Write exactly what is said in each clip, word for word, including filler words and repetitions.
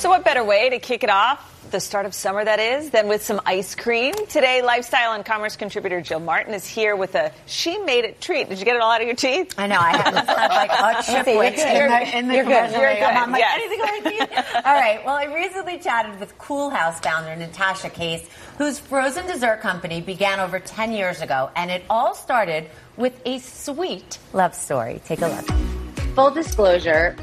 So what better way to kick it off, the start of summer that is, than with some ice cream? Today, lifestyle and commerce contributor Jill Martin is here with a she-made-it treat. Did you get it all out of your teeth? I know. I had, had like a chiplet in the, in the You're good. You're good. I'm like, Yes. anything on my teeth? All right. Well, I recently chatted with Cool House founder Natasha Case, whose frozen dessert company began over ten years ago, and it all started with a sweet love story. Take a look. Full disclosure,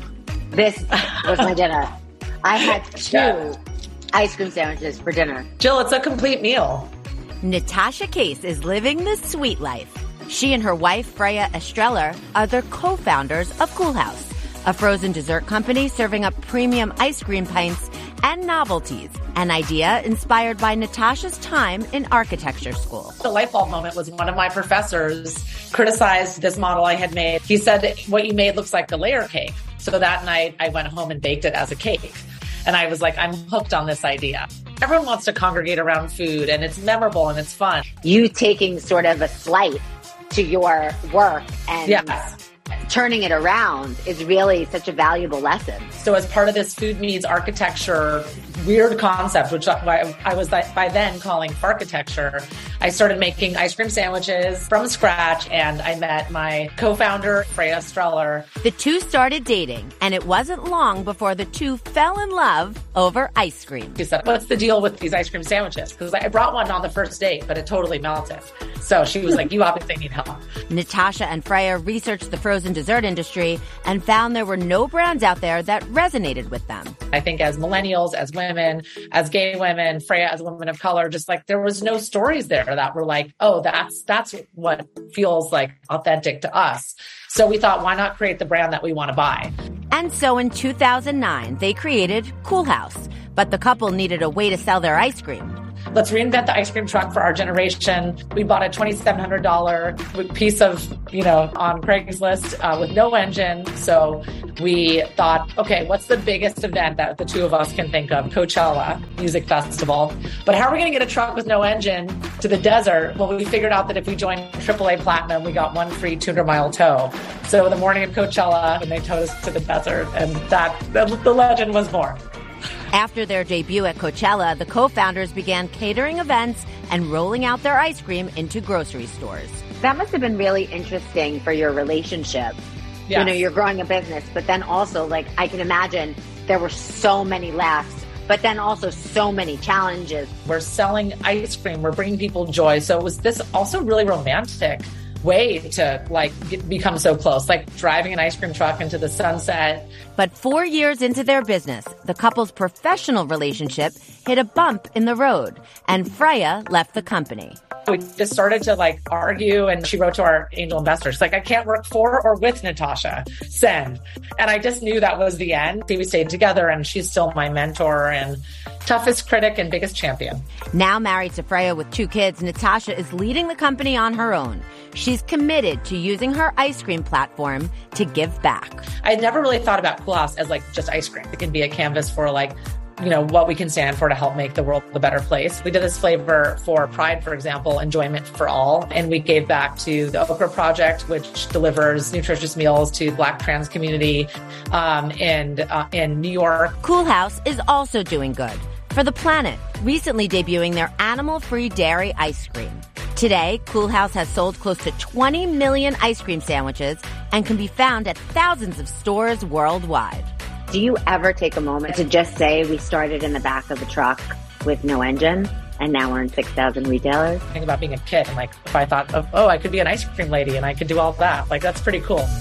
this was my dinner. I had two yeah. ice cream sandwiches for dinner. Jill, it's a complete meal. Natasha Case is living the sweet life. She and her wife, Freya Estreller, are the co-founders of Cool House, a frozen dessert company serving up premium ice cream pints and novelties, an idea inspired by Natasha's time in architecture school. The light bulb moment was one of my professors criticized this model I had made. He said, what you made looks like a layer cake. So that night I went home and baked it as a cake. And I was like, I'm hooked on this idea. Everyone wants to congregate around food, and it's memorable and it's fun. You taking sort of a slight to your work and yes. turning it around is really such a valuable lesson. So as part of this food meets architecture weird concept, which I, I was by then calling Farchitecture, I started making ice cream sandwiches from scratch, and I met my co-founder, Freya Estreller. The two started dating, and it wasn't long before the two fell in love over ice cream. She said, what's the deal with these ice cream sandwiches? Because I brought one on the first date, but it totally melted. So she was like, you obviously need help. Natasha and Freya researched the frozen dessert industry and found there were no brands out there that resonated with them. I think as millennials, as women, as gay women, Freya as a woman of color, just like there was no stories there that were like, oh, that's that's what feels like authentic to us. So we thought, why not create the brand that we want to buy? And so in two thousand nine, they created Cool House. But the couple needed a way to sell their ice cream. Let's reinvent the ice cream truck for our generation. We bought a twenty-seven hundred dollars piece of, you know, on Craigslist uh, with no engine. So we thought, okay, what's the biggest event that the two of us can think of? Coachella Music Festival. But how are we going to get a truck with no engine to the desert? Well, we figured out that if we joined triple A Platinum, we got one free two hundred mile tow. So the morning of Coachella, when they towed us to the desert, and that the, the legend was born. After their debut at Coachella, the co-founders began catering events and rolling out their ice cream into grocery stores. That must have been really interesting for your relationship. Yes. You know, you're growing a business, but then also, like, I can imagine there were so many laughs, but then also so many challenges. We're selling ice cream. We're bringing people joy. So it was this also really romantic way to like get, become so close, like driving an ice cream truck into the sunset. But four years into their business, the couple's professional relationship hit a bump in the road, and Freya left the company. We just started to like argue, and she wrote to our angel investors, like, I can't work for or with Natasha. Send. And I just knew that was the end. We stayed together, and she's still my mentor and toughest critic and biggest champion. Now married to Freya with two kids, Natasha is leading the company on her own. She's committed to using her ice cream platform to give back. I never really thought about Cool House as like just ice cream. It can be a canvas for like, you know, what we can stand for to help make the world a better place. We did this flavor for Pride, for example, enjoyment for all. And we gave back to the Okra Project, which delivers nutritious meals to Black trans community um, and uh, in New York. Cool House is also doing good for the planet, recently debuting their animal-free dairy ice cream. Today, Cool House has sold close to twenty million ice cream sandwiches and can be found at thousands of stores worldwide. Do you ever take a moment to just say we started in the back of a truck with no engine and now we're in six thousand retailers? Think about being a kid and like if I thought of, oh, I could be an ice cream lady and I could do all that. Like that's pretty cool.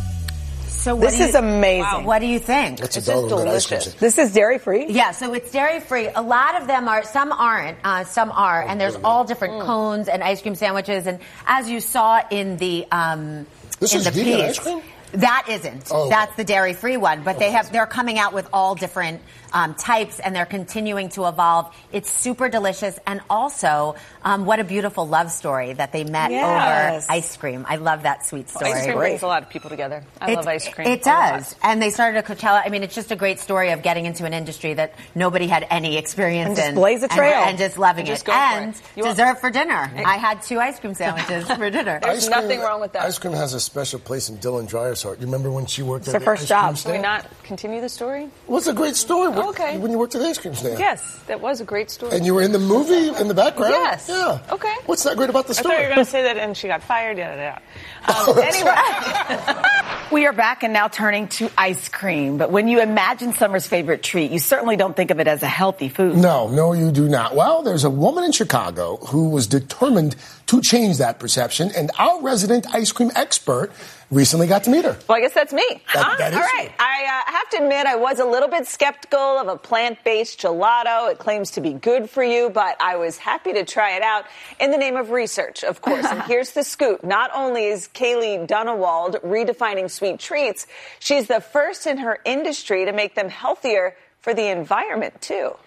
So what this do you, is amazing. Wow, what do you think? It's, It's a just delicious. This is dairy free? Yeah, so it's dairy free. A lot of them are, some aren't, uh, some are, and there's all different mm. cones and ice cream sandwiches. And as you saw in the um, this in is the vegan piece, ice cream? That isn't. Oh. That's the dairy-free one. But they have, they're coming out with all different um, types, and they're continuing to evolve. It's super delicious, and also, um, what a beautiful love story that they met yes. over ice cream. I love that sweet story. Ice cream brings a lot of people together. I it, love ice cream. It does. And they started at Coachella. I mean, it's just a great story of getting into an industry that nobody had any experience and just in. blaze a trail. And, and just loving and just it. And it. dessert want- for dinner. I had two ice cream sandwiches for dinner. There's ice nothing cream, wrong with that. Ice cream has a special place in Dylan Dreyer's Dessart. You remember when she worked it's at her the first ice job. cream stand? Can we not continue the story? Well, it's a great story. Oh, okay. When you worked at the ice cream stand. Yes, that was a great story. And you were in the movie in the background? Yes. Yeah. Okay. What's that great about the story? I thought you were going to say that and she got fired. Yeah, yeah. Um, anyway. We are back and now turning to ice cream. But when you imagine summer's favorite treat, you certainly don't think of it as a healthy food. No, no, you do not. Well, there's a woman in Chicago who was determined to change that perception, and our resident ice cream expert recently got to meet her. Well, I guess that's me. That, huh? that is All right. you. I uh, have to admit, I was a little bit skeptical of a plant-based gelato. It claims to be good for you, but I was happy to try it out in the name of research, of course. And here's the scoop. Not only is Kaylee Dunewald redefining sweet treats, she's the first in her industry to make them healthier for the environment, too.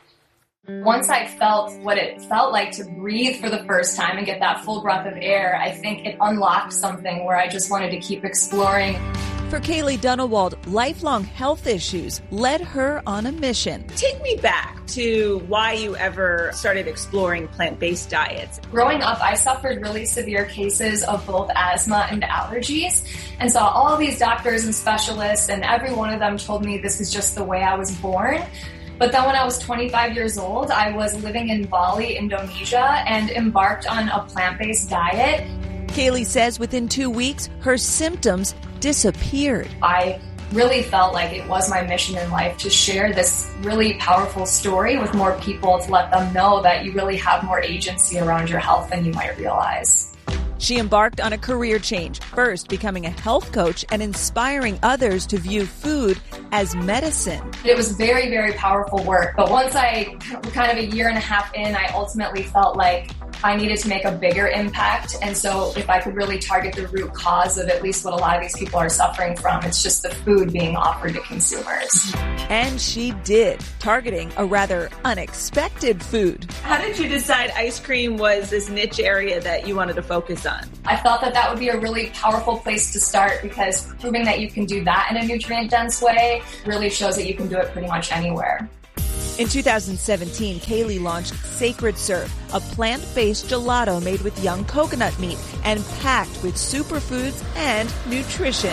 Once I felt what it felt like to breathe for the first time and get that full breath of air, I think it unlocked something where I just wanted to keep exploring. For Kaylee Dunewald, lifelong health issues led her on a mission. Take me back to why you ever started exploring plant-based diets. Growing up, I suffered really severe cases of both asthma and allergies and saw all these doctors and specialists, and every one of them told me this was just the way I was born. But then when I was twenty-five years old, I was living in Bali, Indonesia, and embarked on a plant-based diet. Kaylee says within two weeks, her symptoms disappeared. I really felt like it was my mission in life to share this really powerful story with more people, to let them know that you really have more agency around your health than you might realize. She embarked on a career change, first becoming a health coach and inspiring others to view food as medicine. It was very, very powerful work. But once I, kind of a year and a half in, I ultimately felt like I needed to make a bigger impact. And so if I could really target the root cause of at least what a lot of these people are suffering from, it's just the food being offered to consumers. And she did, targeting a rather unexpected food. How did you decide ice cream was this niche area that you wanted to focus on? I felt that that would be a really powerful place to start, because proving that you can do that in a nutrient-dense way really shows that you can do it pretty much anywhere. In two thousand seventeen, Kaylee launched Sacred Serve, a plant-based gelato made with young coconut meat and packed with superfoods and nutrition.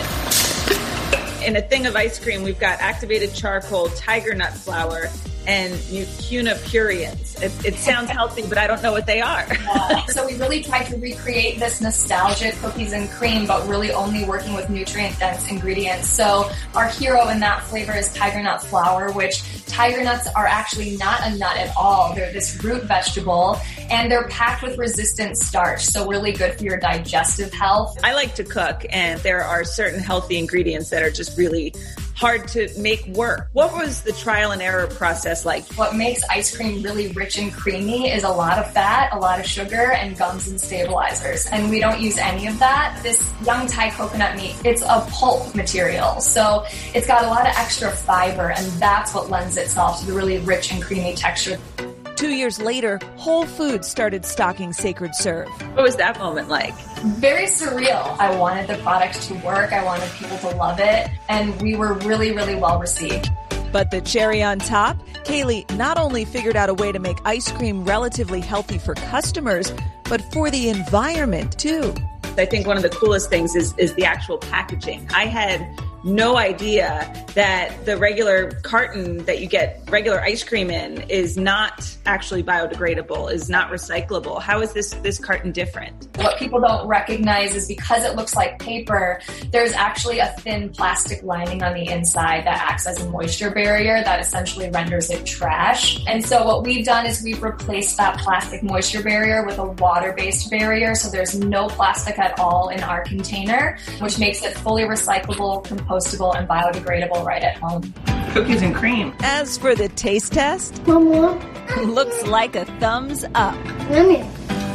In a thing of ice cream, we've got activated charcoal, tiger nut flour, and mucuna purines. It, it sounds healthy, but I don't know what they are. Yeah. So we really tried to recreate this nostalgic cookies and cream, but really only working with nutrient-dense ingredients. So our hero in that flavor is tiger nut flour, which tiger nuts are actually not a nut at all. They're this root vegetable, and they're packed with resistant starch, so really good for your digestive health. I like to cook, and there are certain healthy ingredients that are just really hard to make work. What was the trial and error process like? What makes ice cream really rich and creamy is a lot of fat, a lot of sugar, and gums and stabilizers. And we don't use any of that. This young Thai coconut meat, it's a pulp material. So it's got a lot of extra fiber, and that's what lends itself to the really rich and creamy texture. Two years later, Whole Foods started stocking Sacred Serve. What was that moment like? Very surreal. I wanted the product to work. I wanted people to love it. And we were really, really well received. But the cherry on top, Kaylee not only figured out a way to make ice cream relatively healthy for customers, but for the environment too. I think one of the coolest things is, is the actual packaging. I had no idea that the regular carton that you get regular ice cream in is not actually biodegradable, is not recyclable. How is this this carton different? What people don't recognize is because it looks like paper, there's actually a thin plastic lining on the inside that acts as a moisture barrier that essentially renders it trash. And so what we've done is we've replaced that plastic moisture barrier with a water-based barrier, so there's no plastic at all in our container, which makes it fully recyclable, compostable, and biodegradable right at home. Cookies and cream. As for the taste test, Mama, looks like a thumbs up. Mommy.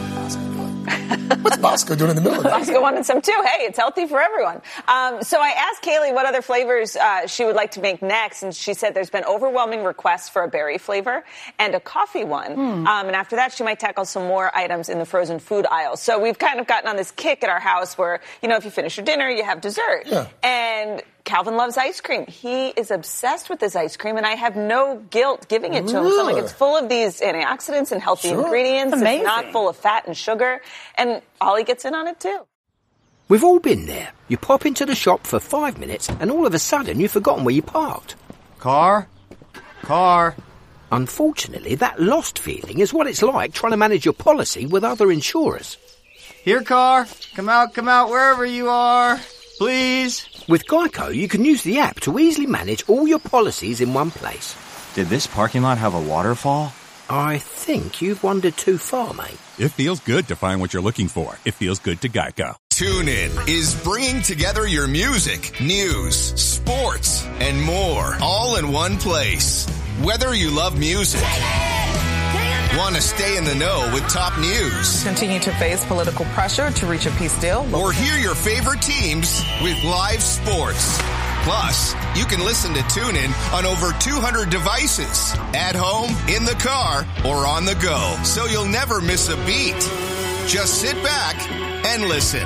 What's Bosco doing in the middle of that? Bosco wanted some too. Hey, it's healthy for everyone. Um, so I asked Kaylee what other flavors uh, she would like to make next, and she said there's been overwhelming requests for a berry flavor and a coffee one. Hmm. Um, and after that, she might tackle some more items in the frozen food aisle. So we've kind of gotten on this kick at our house where, you know, if you finish your dinner, you have dessert. Yeah. And Calvin loves ice cream. He is obsessed with this ice cream, and I have no guilt giving it to him. So I'm like, it's full of these antioxidants and healthy Sure. ingredients. Amazing. It's not full of fat and sugar, and Ollie gets in on it too. We've all been there. You pop into the shop for five minutes and all of a sudden you've forgotten where you parked. Car? Car? Unfortunately, that lost feeling is what it's like trying to manage your policy with other insurers. Here, car. Come out, come out, wherever you are. Please. With Geico, you can use the app to easily manage all your policies in one place. Did this parking lot have a waterfall? I think you've wandered too far, mate. It feels good to find what you're looking for. It feels good to Geico. TuneIn is bringing together your music, news, sports, and more all in one place. Whether you love music, want to stay in the know with top news, continue to face political pressure to reach a peace deal, or hear your favorite teams with live sports. Plus, you can listen to TuneIn on over two hundred devices, at home, in the car, or on the go, so you'll never miss a beat. Just sit back and listen.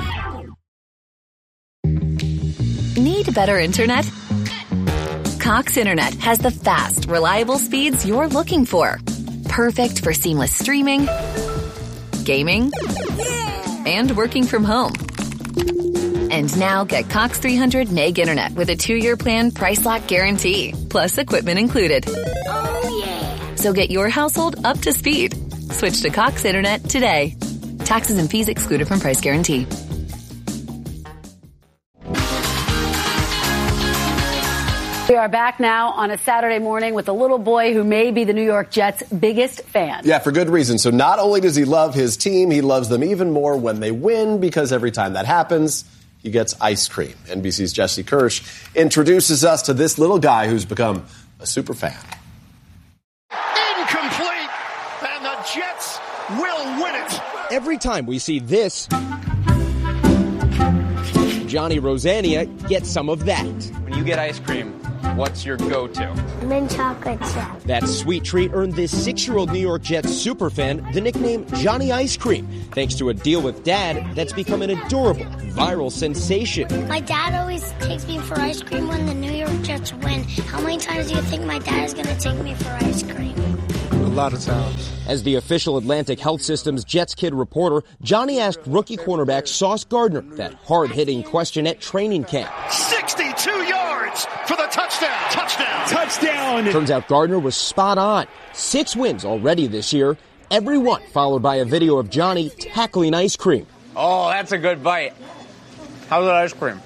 Need better internet? Cox Internet has the fast, reliable speeds you're looking for. Perfect for seamless streaming, gaming, and working from home. And now get Cox three hundred meg internet with a two-year plan price lock guarantee, plus equipment included. Oh, yeah. So get your household up to speed. Switch to Cox Internet today. Taxes and fees excluded from price guarantee. We are back now on a Saturday morning with a little boy who may be the New York Jets' biggest fan. Yeah, for good reason. So not only does he love his team, he loves them even more when they win, because every time that happens, he gets ice cream. N B C's Jesse Kirsch introduces us to this little guy who's become a super fan. Incomplete, and the Jets will win it. Every time we see this, Johnny Rosanna gets some of that. When you get ice cream, what's your go-to? Mint chocolate chip. That sweet treat earned this six-year-old New York Jets superfan the nickname Johnny Ice Cream, thanks to a deal with Dad that's become an adorable viral sensation. My dad always takes me for ice cream when the New York Jets win. How many times do you think my dad is going to take me for ice cream? A lot of times. As the official Atlantic Health System's Jets Kid reporter, Johnny asked rookie cornerback Sauce Gardner that hard-hitting question at training camp. sixty-two yards for the touchdown. Touchdown. Touchdown! Turns out Gardner was spot on. Six wins already this year, every one followed by a video of Johnny tackling ice cream. Oh, that's a good bite. How's that ice cream?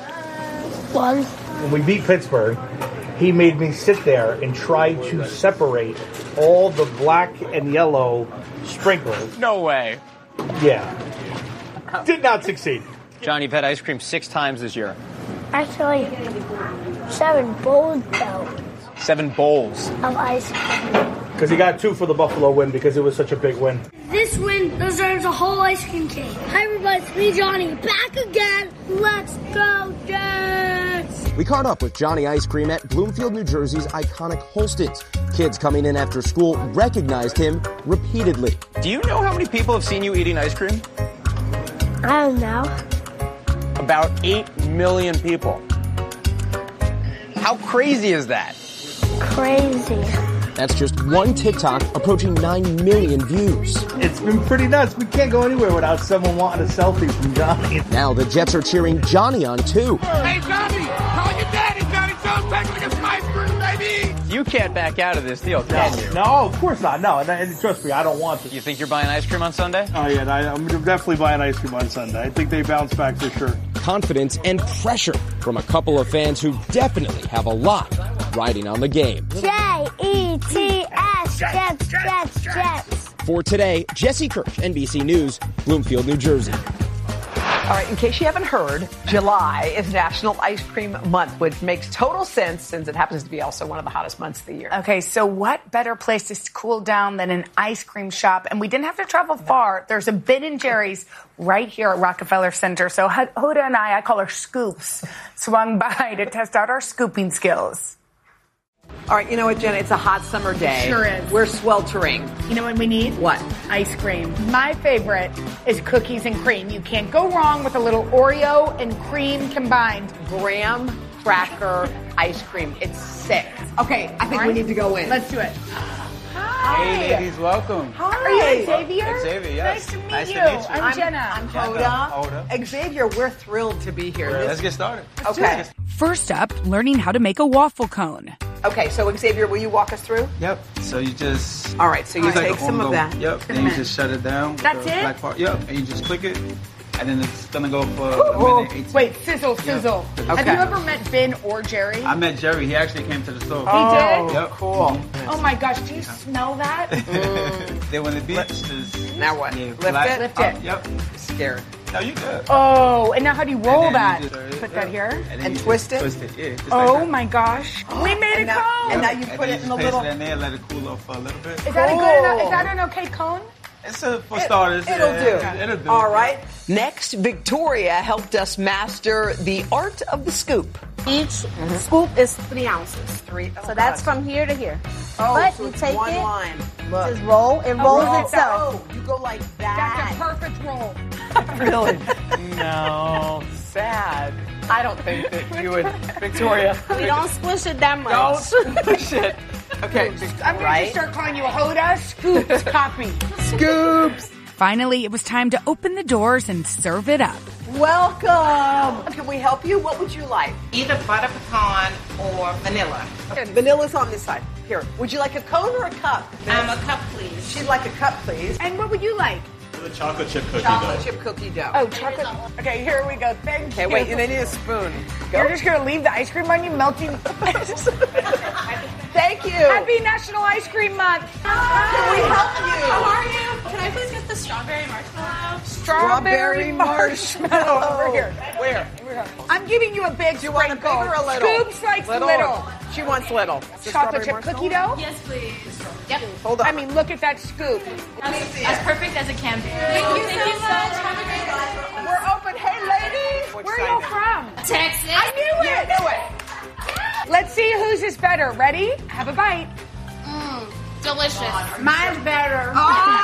One. When we beat Pittsburgh, he made me sit there and try to separate all the black and yellow sprinkles. No way. Yeah. Did not succeed. Johnny, you've had ice cream six times this year. Actually, seven bowls though. Seven bowls. Of ice cream. Because he got two for the Buffalo win because it was such a big win. This win deserves a whole ice cream cake. Hi everybody, it's me Johnny, back again. Let's go Jets! We caught up with Johnny Ice Cream at Bloomfield, New Jersey's iconic Holston's. Kids coming in after school recognized him repeatedly. Do you know how many people have seen you eating ice cream? I don't know. About eight million people. How crazy is that? Crazy. That's just one TikTok approaching nine million views. It's been pretty nuts. We can't go anywhere without someone wanting a selfie from Johnny. Now the Jets are cheering Johnny on, too. Hey, Johnny, call your daddy. Johnny Jones taking me some ice cream, baby. You can't back out of this deal, can you? No, of course not. No, and, and trust me, I don't want to. You think you're buying ice cream on Sunday? Oh, yeah, I, I'm definitely buying ice cream on Sunday. I think they bounce back for sure. Confidence and pressure from a couple of fans who definitely have a lot riding on the game. J E T S, Jets, Jets, Jets. For today, Jesse Kirsch, N B C News, Bloomfield, New Jersey. All right, in case you haven't heard, July is National Ice Cream Month, which makes total sense since it happens to be also one of the hottest months of the year. Okay, so what better place to cool down than an ice cream shop? And we didn't have to travel far. There's a Ben and Jerry's right here at Rockefeller Center. So Huda and I, I call her Scoops, swung by to test out our scooping skills. All right, you know what, Jenna? It's a hot summer day. Sure is. We're sweltering. You know what we need? What? Ice cream. My favorite is cookies and cream. You can't go wrong with a little Oreo and cream combined. Graham cracker ice cream. It's sick. Okay, I think right. we need to go in. Let's do it. Hi. Hey, ladies, welcome. Hi. Are you Xavier? Xavier, yes. Nice to meet Nice you. to meet you. I'm, I'm- Jenna. I'm Hoda. Hoda. Xavier, we're thrilled to be here. Let's This- get started. Okay. First up, learning how to make a waffle cone. Okay, so Xavier, will you walk us through? Yep. So you just. All right, so you it's like take a some of on-go- that. Yep. Just a Then you minute. just shut it down. with That's the it? Black part. Yep. And you just click it, and then it's gonna go for Whoa. a minute. eighteen. Wait, sizzle, sizzle. Yep. Have Okay. you ever met Ben or Jerry? I met Jerry. He actually came to the store. He did? Yep. Cool. Oh my gosh, do you smell that? Then when the beach is. Now what? Yeah, Lift black- it? Lift up, it. Yep. Scared. No, you good. Oh, and now how do you roll And then that? you just- Put yeah. that here. And, then And you just twist it? Twist it, yeah. just like Oh that. my gosh. We made a And now- cone. and now you And put then it in just a place little. it in there, let it cool off for a little bit. Is that a Cool. good enough? Is that an okay cone? It's a, for starters. It'll yeah, do. It'll do. All right. Next, Victoria helped us master the art of the scoop. Each scoop is three ounces. Three. Oh, So that's God. from here to here. Oh, but so you it's take one it, line. Look. just roll. It Oh, rolls roll. itself. Oh, you go like That's that. a perfect roll. Really? No. Sad. I don't think that you would, Victoria. We don't squish it that much. Don't squish it. Okay. I'm going right? to start calling you a Hoda Scoops copy. Scoops. Finally, it was time to open the doors and serve it up. Welcome. Can we help you? What would you like? Either butter pecan or vanilla. Okay, vanilla's on this side. Here. Would you like a cone or a cup? Um, a cup, please. She'd like a cup, please. And what would you like? The chocolate chip cookie Chocolate dough. chip cookie dough. Oh, chocolate. Okay, here we go. Thank Okay, you. wait. They need a spoon. Go. You're just going to leave the ice cream on you melting. Thank you. Happy National Ice Cream Month. Can we help you? How are you? Can I please get the strawberry marshmallow? Strawberry marshmallow over here. Where? I'm giving you a big Do you want a big sprinkle. or a little? Scoops likes little. Little. She wants little. The Chocolate strawberry chip marshmallow? cookie dough? Yes, please. Yep. Hold on. I mean, look at that scoop. As, as perfect as it can be. Thank you so much. Have a great day. We're open. Hey, ladies. Where are y'all from? Texas. I knew it. Do it. Let's see whose is better. Ready? Have a bite. Mmm, delicious. Mine's better.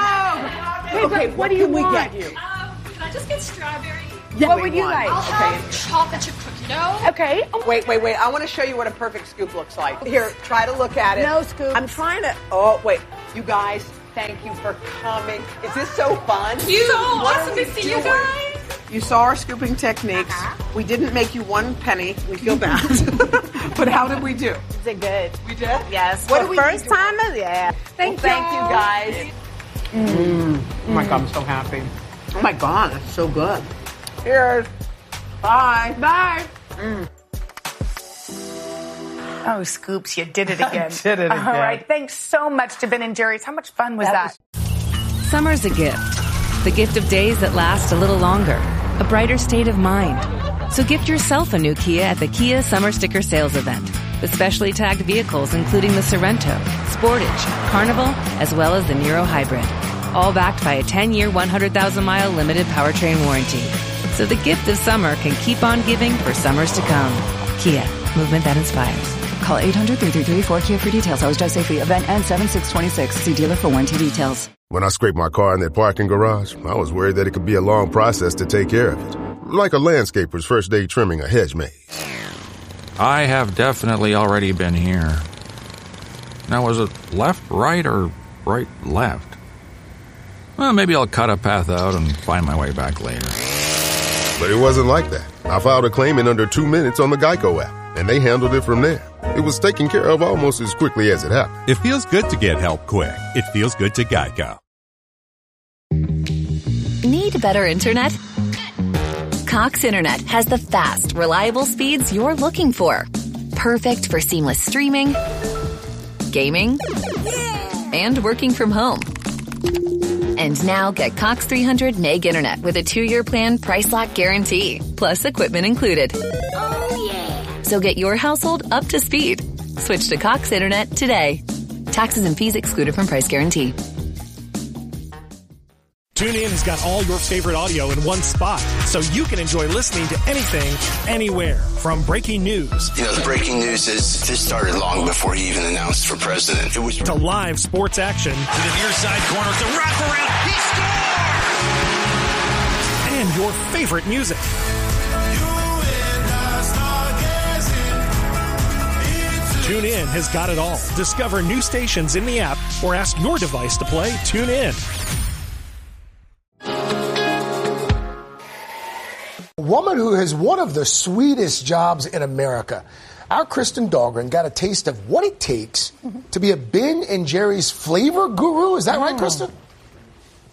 Oh. Wait, Okay, but what do you can we want? get you? Um, can I just get strawberry? What we would you want. like? I'll have chocolate chip cookie dough. Okay. Oh, Wait, wait, wait. I want to show you what a perfect scoop looks like. Here, try to look at it. No scoops. I'm trying to. Oh, wait. You guys, thank you for coming. Is this so fun? You. So What awesome are to we see you doing? guys. You saw our scooping techniques. Uh-huh. We didn't make you one penny. We feel bad. But how did we do? Did good. We did? Yes. What For do we first need to- timers, yeah. Thank, well, thank you, guys. Mm. Oh my God, I'm so happy. Oh my God, that's so good. Cheers. Bye. Bye. Oh, Scoops, you did it again. did it All again. right. Thanks so much to Ben and Jerry's. How much fun was that? Summer's a gift. The gift of days that last a little longer. A brighter state of mind. So gift yourself a new Kia at the Kia Summer Sticker Sales Event. With specially tagged vehicles including the Sorrento, Sportage, Carnival, as well as the Niro Hybrid. All backed by a ten-year, one hundred thousand mile limited powertrain warranty. So the gift of summer can keep on giving for summers to come. Kia, movement that inspires. Call eight hundred, three three three, four K I A for details. Always drive safely. Event ends seven six twenty-six. See dealer for warranty details. When I scraped my car in that parking garage, I was worried that it could be a long process to take care of it. Like a landscaper's first day trimming a hedge maze. I have definitely already been here. Now, was it left, right, or right, left? Well, maybe I'll cut a path out and find my way back later. But it wasn't like that. I filed a claim in under two minutes on the Geico app, and they handled it from there. It was taken care of almost as quickly as it happened. It feels good to get help quick. It feels good to Geico. Need better internet? Cox Internet has the fast, reliable speeds you're looking for. Perfect for seamless streaming, gaming, and working from home. And now get Cox three hundred meg internet with a two-year plan price lock guarantee, plus equipment included. Oh, yeah. So get your household up to speed. Switch to Cox Internet today. Taxes and fees excluded from price guarantee. TuneIn has got all your favorite audio in one spot, so you can enjoy listening to anything, anywhere. From breaking news. You know, the breaking news is this started long before he even announced for president. It was to live sports action. To the near side corner, it's a wraparound. He And your favorite music. TuneIn has got it all. Discover new stations in the app or ask your device to play TuneIn. A woman who has one of the sweetest jobs in America. Our Kristen Dahlgren got a taste of what it takes to be a Ben and Jerry's flavor guru. Is that right, Kristen?